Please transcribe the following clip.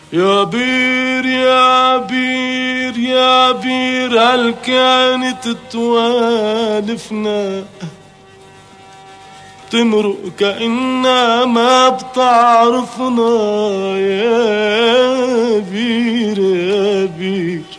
يا بير يا بير يا بير هل كانت توالفنا تمرق كأنها ما بتعرفنا؟ يا بير يا بير